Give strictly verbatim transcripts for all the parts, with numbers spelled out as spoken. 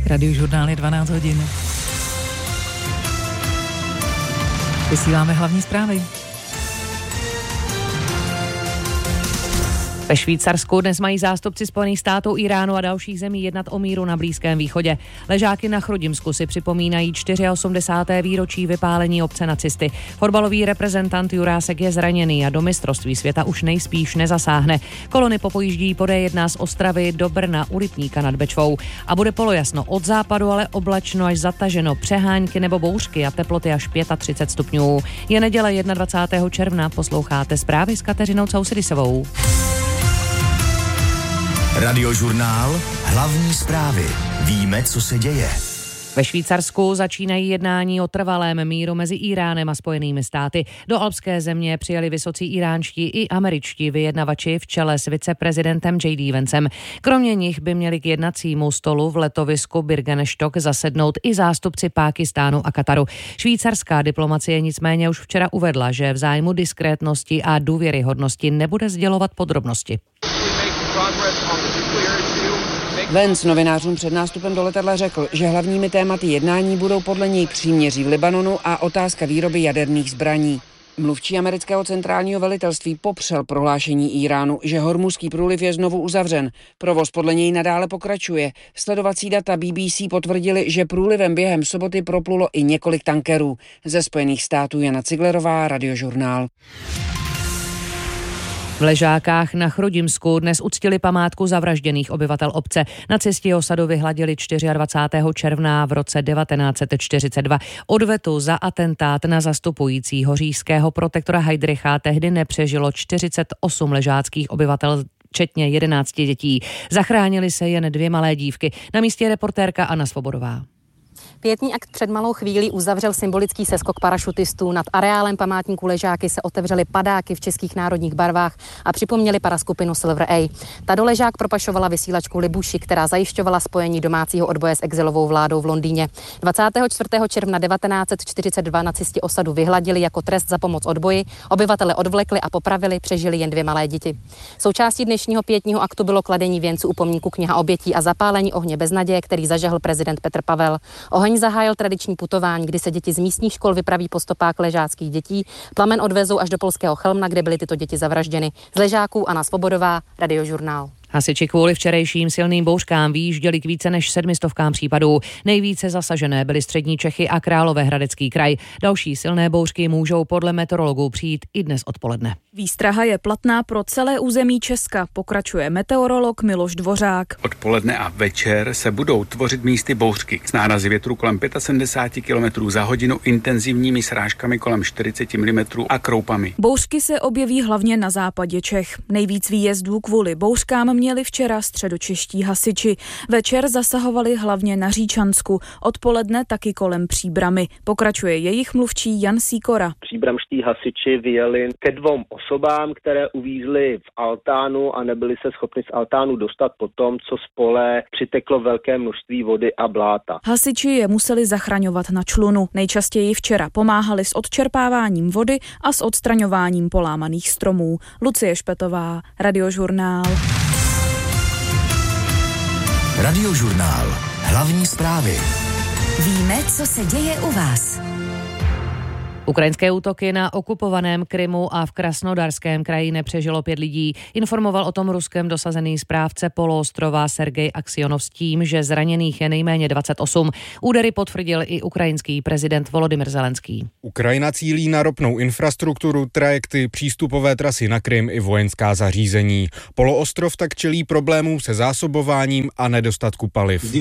Radiožurnál je dvanáct hodin. Vysíláme hlavní zprávy. Ve Švýcarsku dnes mají zástupci Spojených států, Iránu a dalších zemí jednat o míru na Blízkém východě. Ležáky na Chrudimsku si připomínají osmdesáté čtvrté výročí vypálení obce nacisty. Fotbalový reprezentant Jurásek je zraněný a do mistrovství světa už nejspíš nezasáhne. Kolony popojíždí po dé jedna z Ostravy do Brna u Rytníka nad Bečvou. A bude polojasno od západu, ale oblačno až zataženo, přehánky nebo bouřky a teploty až třicet pět stupňů. Je neděle dvacátého prvního června, posloucháte zprávy s Kateřinou Causidisovou. Radiožurnál, hlavní zprávy. Víme, co se děje. Ve Švýcarsku začínají jednání o trvalém míru mezi Iránem a Spojenými státy. Do alpské země přijeli vysocí iránští i američtí vyjednavači v čele s viceprezidentem J D Vancem. Kromě nich by měli k jednacímu stolu v letovisku Birkenstock zasednout i zástupci Pákistánu a Kataru. Švýcarská diplomacie nicméně už včera uvedla, že v zájmu diskrétnosti a důvěryhodnosti nebude sdělovat podrobnosti. Vance novinářům před nástupem do letadla řekl, že hlavními tématy jednání budou podle něj příměří v Libanonu a otázka výroby jaderných zbraní. Mluvčí amerického centrálního velitelství popřel prohlášení Iránu, že Hormuzský průliv je znovu uzavřen. Provoz podle něj nadále pokračuje. Sledovací data B B C potvrdili, že průlivem během soboty proplulo i několik tankerů. Ze Spojených států Jana Ciglerová, Radiožurnál. V Ležákách na Chrudimsku dnes uctili památku zavražděných obyvatel obce. Nacisti osadu vyhladili dvacátého čtvrtého června v roce devatenáct set čtyřicet dva. Odvetu za atentát na zastupujícího říšského protektora Heydricha tehdy nepřežilo čtyřicet osm ležáckých obyvatel, včetně jedenácti dětí. Zachránili se jen dvě malé dívky. Na místě je reportérka Anna Svobodová. Pietní akt před malou chvílí uzavřel symbolický seskok parašutistů. Nad areálem památníku Ležáky se otevřely padáky v českých národních barvách a připomněli paraskupinu Silver A. Ta do Ležák propašovala vysílačku Libuši, která zajišťovala spojení domácího odboje s exilovou vládou v Londýně. dvacátého čtvrtého června devatenáct set čtyřicet dva nacisti osadu vyhladili jako trest za pomoc odboji, obyvatele odvlekli a popravili, přežili jen dvě malé děti. Součástí dnešního pietního aktu bylo kladení věnců u pomníku kniha obětí a zapálení ohně beznaděje, který zažehl prezident Petr Pavel. Oheň zahájil tradiční putování, kdy se děti z místních škol vypraví po stopách ležáckých dětí. Plamen odvezou až do polského Chelmna, kde byly tyto děti zavražděny. Z Ležáků Anna Svobodová, Radiožurnál. Hasiči kvůli včerejším silným bouřkám vyjížděli k více než sedmistovkám případů. Nejvíce zasažené byly střední Čechy a Královéhradecký kraj. Další silné bouřky můžou podle meteorologů přijít i dnes odpoledne. Výstraha je platná pro celé území Česka, pokračuje meteorolog Miloš Dvořák. Odpoledne a večer se budou tvořit místy bouřky s nárazy větru kolem sedmdesát pět kilometrů za hodinu, intenzivními srážkami kolem čtyřicet milimetrů a kroupami. Bouřky se objeví hlavně na západě Čech. Nejvíc výjezdů kvůli bouřkám měli včera středočeští hasiči. Večer zasahovali hlavně na Říčansku, odpoledne taky kolem Příbrami. Pokračuje jejich mluvčí Jan Sýkora. Příbramští hasiči vyjeli ke dvou osobám, které uvízly v altánu a nebyli se schopni z altánu dostat po tom, co z pole přiteklo velké množství vody a bláta. Hasiči je museli zachraňovat na člunu. Nejčastěji včera pomáhali s odčerpáváním vody a s odstraňováním polámaných stromů. Lucie Špetová, Radiožurnál. Radiožurnál. Hlavní zprávy. Víme, co se děje u vás. Ukrajinské útoky na okupovaném Krymu a v Krasnodarském kraji nepřežilo pět lidí. Informoval o tom Ruskem dosazený správce poloostrova Sergej Aksionov s tím, že zraněných je nejméně dvacet osm. Údery potvrdil i ukrajinský prezident Volodymyr Zelenský. Ukrajina cílí na ropnou infrastrukturu, trajekty, přístupové trasy na Krym i vojenská zařízení. Poloostrov tak čelí problémům se zásobováním a nedostatku paliv.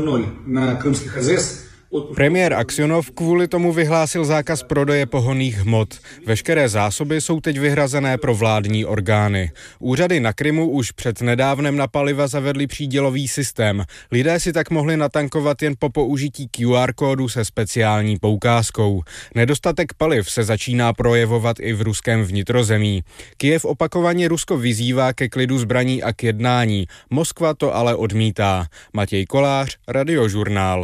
Premiér Aksionov kvůli tomu vyhlásil zákaz prodeje pohonných hmot. Veškeré zásoby jsou teď vyhrazené pro vládní orgány. Úřady na Krymu už před nedávnem na paliva zavedli přídělový systém. Lidé si tak mohli natankovat jen po použití Q R kódu se speciální poukázkou. Nedostatek paliv se začíná projevovat i v ruském vnitrozemí. Kyjev opakovaně Rusko vyzývá ke klidu zbraní a k jednání. Moskva to ale odmítá. Matěj Kolář, Radiožurnál.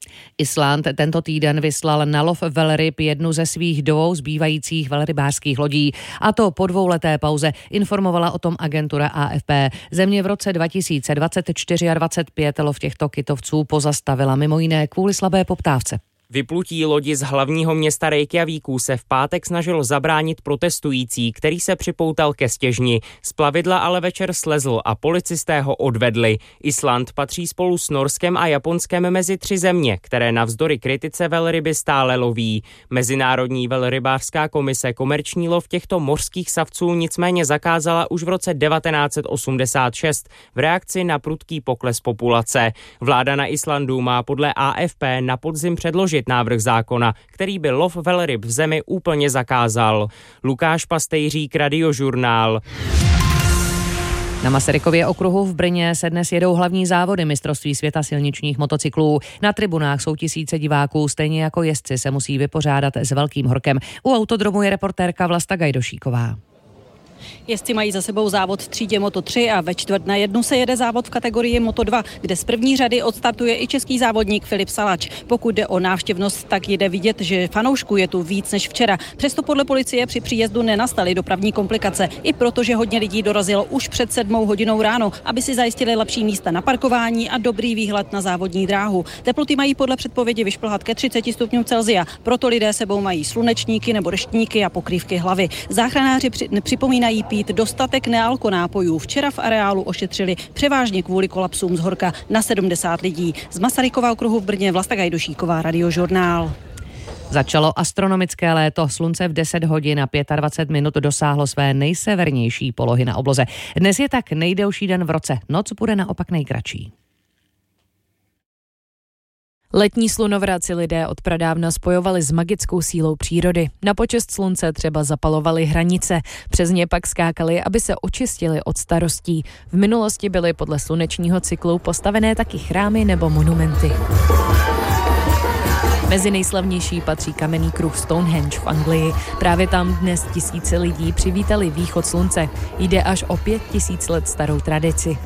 Island tento týden vyslal na lov velryb jednu ze svých dvou zbývajících velrybářských lodí. A to po dvouleté pauze, informovala o tom agentura A F P. Země v roce dva tisíce dvacet čtyři a dvacet pět lov těchto kytovců pozastavila mimo jiné kvůli slabé poptávce. Vyplutí lodi z hlavního města Reykjavíku se v pátek snažil zabránit protestující, který se připoutal ke stěžni. Z plavidla ale večer slezl a policisté ho odvedli. Island patří spolu s Norskem a Japonskem mezi tři země, které navzdory kritice velryby stále loví. Mezinárodní velrybářská komise komerční lov těchto mořských savců nicméně zakázala už v roce devatenáct set osmdesát šest v reakci na prudký pokles populace. Vláda na Islandu má podle A F P na podzim předložit návrh zákona, který by lov velryb v zemi úplně zakázal. Lukáš Pastejřík, Radiožurnál. Na Masarykově okruhu v Brně se dnes jedou hlavní závody mistrovství světa silničních motocyklů. Na tribunách jsou tisíce diváků, stejně jako jezdci se musí vypořádat s velkým horkem. U autodromu je reportérka Vlasta Gajdošíková. Jezdci mají za sebou závod v třídě Moto tři a ve čtvrt na jednu se jede závod v kategorii Moto dva, kde z první řady odstartuje i český závodník Filip Salač. Pokud jde o návštěvnost, tak jde vidět, že fanoušků je tu víc než včera. Přesto podle policie při příjezdu nenastaly dopravní komplikace, i protože hodně lidí dorazilo už před sedmou hodinou ráno, aby si zajistili lepší místa na parkování a dobrý výhled na závodní dráhu. Teploty mají podle předpovědi vyšplhat ke třiceti stupňům Celsia, proto lidé sebou mají slunečníky nebo deštníky a pokrývky hlavy. Záchranáři při, připomínají pít dostatek nealkonápojů. Včera v areálu ošetřili převážně kvůli kolapsům z horka na sedmdesát lidí. Z Masarykova okruhu v Brně Vlasta Gajdošíková, Radiožurnál. Začalo astronomické léto. Slunce v deset hodin a dvacet pět minut dosáhlo své nejsevernější polohy na obloze. Dnes je tak nejdelší den v roce. Noc bude naopak nejkratší. Letní slunovrat si lidé od pradávna spojovali s magickou sílou přírody. Na počest slunce třeba zapalovali hranice, přes ně pak skákali, aby se očistili od starostí. V minulosti byly podle slunečního cyklu postavené taky chrámy nebo monumenty. Mezi nejslavnější patří kamenný kruh Stonehenge v Anglii. Právě tam dnes tisíce lidí přivítali východ slunce. Jde až o pět tisíc let starou tradici.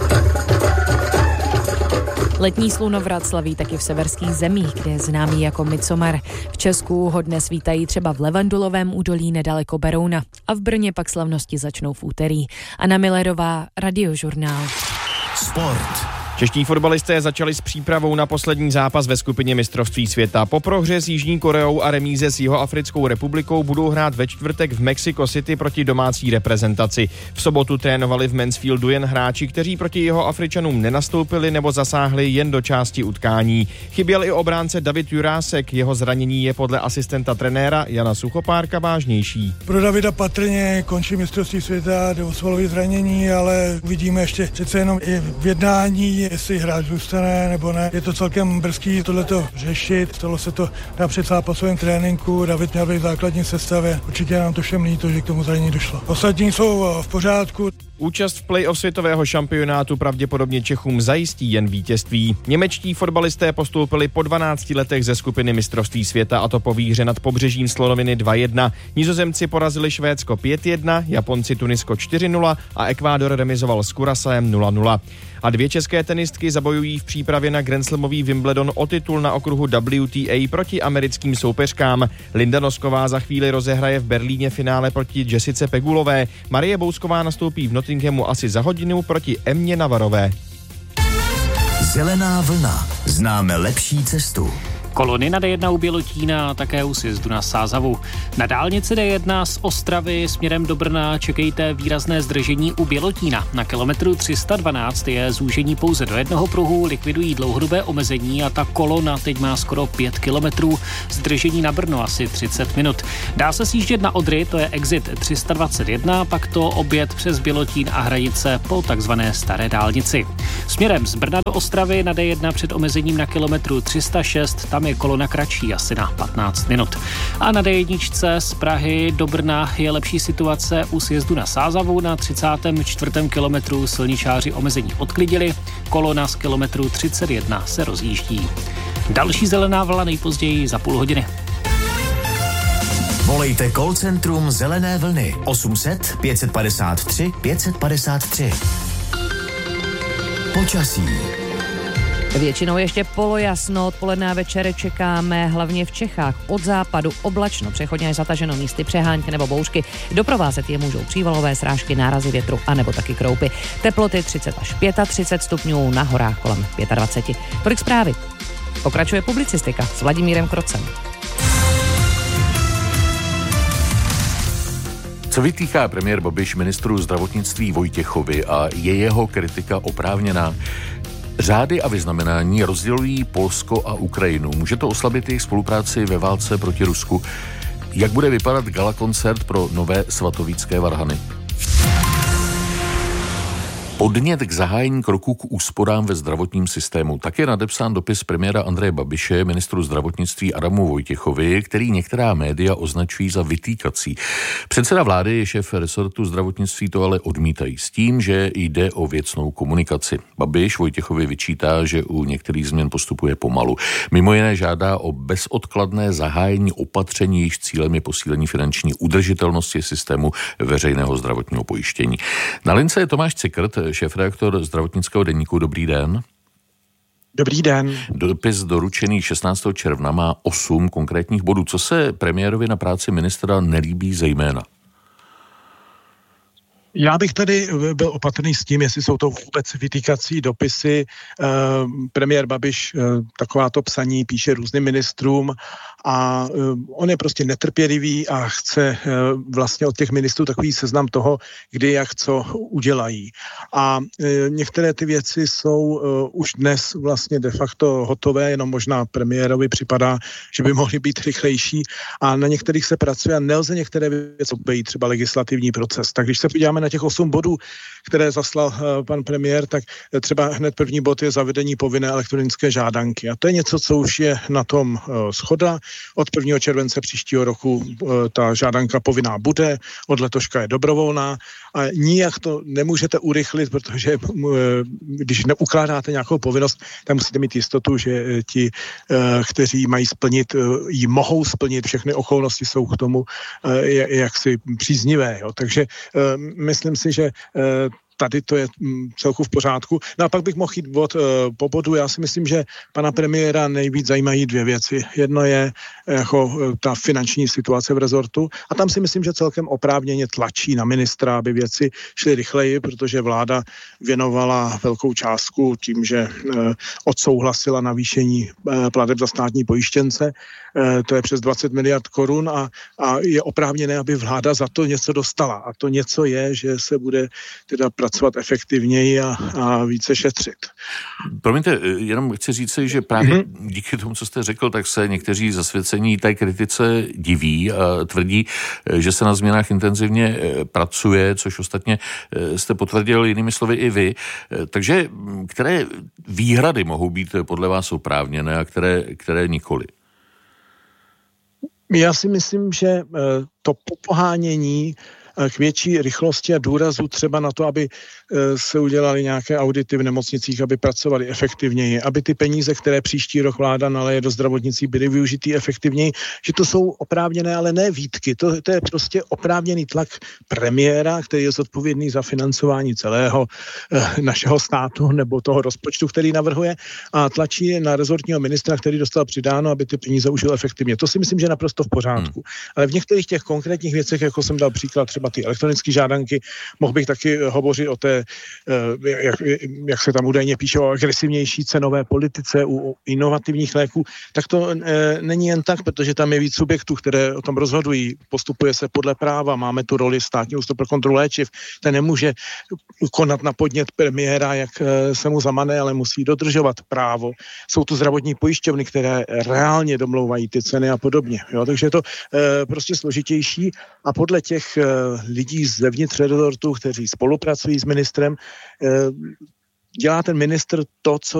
Letní slunovrat slaví taky v severských zemích, kde je známý jako Midsommar. V Česku ho dnes vítají třeba v Levandulovém údolí nedaleko Berouna. A v Brně pak slavnosti začnou v úterý. Anna Millerová, Radiožurnál. Sport. Čeští fotbalisté začali s přípravou na poslední zápas ve skupině mistrovství světa. Po prohře s Jižní Koreou a remíze s Jihoafrickou republikou budou hrát ve čtvrtek v Mexico City proti domácí reprezentaci. V sobotu trénovali v Mansfieldu jen hráči, kteří proti Jihoafričanům nenastoupili nebo zasáhli jen do části utkání. Chyběl i obránce David Jurásek, jeho zranění je podle asistenta trenéra Jana Suchopárka vážnější. Pro Davida patrně končí mistrovství světa, jde o svalové zranění, ale uvidíme ještě přece jenom i v jednání, jestli hráč zůstane nebo ne. Je to celkem brzký tohleto řešit. Stalo se to na předzápasovém tréninku. David měl být v základní sestavě. Určitě nám to všem líto, že k tomu zranění došlo. Ostatní jsou v pořádku. Účast v play-off světového šampionátu pravděpodobně Čechům zajistí jen vítězství. Němečtí fotbalisté postoupili po dvanácti letech ze skupiny mistrovství světa, a to po výhře nad pobřežím slonoviny dva jedna. Nizozemci porazili Švédsko pět jedna, Japonci Tunisko čtyři nula a Ekvádor remizoval s Curaçaem nula nula. A dvě české tenistky zabojují v přípravě na grandslamový Wimbledon o titul na okruhu W T A proti americkým soupeřkám. Linda Nosková za chvíli rozehraje v Berlíně finále proti Jessice Pegulové. Marie Bousková nastoupí v Nottinghamu asi za hodinu proti Emmě Navarové. Zelená vlna. Známe lepší cestu. Kolony na D jedna u Bělotína a také u sjezdu na Sázavu. Na dálnici D jedna z Ostravy směrem do Brna čekejte výrazné zdržení u Bělotína. Na kilometru tři sta dvanáct je zúžení pouze do jednoho pruhu, likvidují dlouhodobé omezení a ta kolona teď má skoro pět kilometrů. Zdržení na Brno asi třicet minut. Dá se sjíždět na Odry, to je exit tři sta dvacet jedna, pak to oběd přes Bělotín a Hradice po takzvané staré dálnici. Směrem z Brna do Ostravy na D jedna před omezením na kilometru tři sta šest, tam je kolona kratší, asi na patnáct minut. A na D jedna z Prahy do Brna je lepší situace u sjezdu na Sázavu. Na třicátém čtvrtém kilometru silničáři omezení odklidili, kolona z kilometru třicet jedna se rozjíždí. Další zelená vlna nejpozději za půl hodiny. Volejte call centrum Zelené vlny osm set pět padesát tři pět padesát tři. Počasí. Většinou ještě polojasno, odpoledne a večer čekáme hlavně v Čechách. Od západu oblačno, přechodně až zataženo, místy přehánky nebo bouřky. Doprovázet je můžou přívalové srážky, nárazy větru a nebo taky kroupy. Teploty třicet až třicet pět stupňů, na horách kolem dvacet pět. Tolik zprávy. Pokračuje publicistika s Vladimírem Krocem. Co vytýká premiér Babiš ministru zdravotnictví Vojtěchovi a je jeho kritika oprávněná? Řády a vyznamenání rozdělují Polsko a Ukrajinu. Může to oslabit jejich spolupráci ve válce proti Rusku? Jak bude vypadat gala koncert pro nové svatovícké varhany? Podnět k zahájení kroku k úsporám ve zdravotním systému. Tak je nadepsán dopis premiéra Andreje Babiše ministru zdravotnictví Adamu Vojtěchovi, který některá média označují za vytýkací. Předseda vlády i šéf resortu zdravotnictví to ale odmítají s tím, že jde o věcnou komunikaci. Babiš Vojtěchovi vyčítá, že u některých změn postupuje pomalu. Mimo jiné žádá o bezodkladné zahájení opatření, jejichž cílem je posílení finanční udržitelnosti systému veřejného zdravotního pojištění. Na lince je Tomáš Cikrt, šéfredaktor zdravotnického deníku. Dobrý den. Dobrý den. Dopis doručený šestnáctého června má osm konkrétních bodů. Co se premiérovi na práci ministra nelíbí zejména? Já bych tady byl opatrný s tím, jestli jsou to vůbec vytýkací dopisy. Eh, premiér Babiš eh, takováto psaní píše různým ministrům a eh, on je prostě netrpělivý a chce eh, vlastně od těch ministrů takový seznam toho, kdy jak co udělají. A eh, některé ty věci jsou eh, už dnes vlastně de facto hotové, jenom možná premiérovi připadá, že by mohly být rychlejší a na některých se pracuje a nelze některé věci obejít, třeba legislativní proces. Tak když se podíváme na těch osm bodů, které zaslal uh, pan premiér, tak třeba hned první bod je zavedení povinné elektronické žádanky. A to je něco, co už je na tom uh, shoda. Od prvního července příštího roku uh, ta žádanka povinná bude, od letoška je dobrovolná a nijak to nemůžete urychlit, protože uh, když neukládáte nějakou povinnost, tak musíte mít jistotu, že uh, ti, uh, kteří mají splnit, uh, ji mohou splnit, všechny okolnosti jsou k tomu uh, jaksi příznivé. Jo. Takže uh, myslím si, že tady to je celku v pořádku. No a pak bych mohl jít bod po bodu. Já si myslím, že pana premiéra nejvíc zajímají dvě věci. Jedno je jako ta finanční situace v rezortu a tam si myslím, že celkem oprávněně tlačí na ministra, aby věci šly rychleji, protože vláda věnovala velkou částku tím, že odsouhlasila navýšení plateb za státní pojištěnce. To je přes dvacet miliard korun a, a je oprávněné, aby vláda za to něco dostala. A to něco je, že se bude teda pracovat efektivněji a, a více šetřit. Promiňte, jenom chci říct, že právě mm-hmm. díky tomu, co jste řekl, tak se někteří zasvěcení té kritice diví a tvrdí, že se na změnách intenzivně pracuje, což ostatně jste potvrdil jinými slovy i vy. Takže které výhrady mohou být podle vás oprávněné a které, které nikoli? Já si myslím, že to popohánění k větší rychlosti a důrazu třeba na to, aby se udělali nějaké audity v nemocnicích, aby pracovali efektivněji, aby ty peníze, které příští rok vláda naleje do zdravotnictví, byly využitý efektivněji, že to jsou oprávněné, ale ne výtky. To, to je prostě oprávněný tlak premiéra, který je zodpovědný za financování celého eh, našeho státu nebo toho rozpočtu, který navrhuje a tlačí na rezortního ministra, který dostal přidáno, aby ty peníze užil efektivně. To si myslím, že je naprosto v pořádku. Hmm. Ale v některých těch konkrétních věcech, jako jsem dal příklad třeba ty elektronické žádanky, mohl bych taky hovořit o té, jak, jak se tam údajně píše, o agresivnější cenové politice u inovativních léků, tak to e, není jen tak, protože tam je víc subjektů, které o tom rozhodují. Postupuje se podle práva, máme tu roli státního ústavu pro kontrolu léčiv, ten nemůže konat na podnět premiéra, jak e, se mu zamane, ale musí dodržovat právo. Jsou tu zdravotní pojišťovny, které reálně domlouvají ty ceny a podobně. Jo? Takže je to e, prostě složitější a podle těch e, lidí zevnitř rezortu, kteří spolupracují s ministrem, dělá ten ministr to, co